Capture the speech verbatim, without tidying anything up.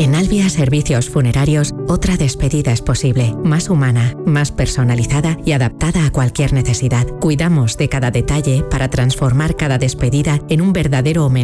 En Albia Servicios Funerarios, otra despedida es posible, más humana, más personalizada y adaptada a cualquier necesidad. Cuidamos de cada detalle para transformar cada despedida en un verdadero homenaje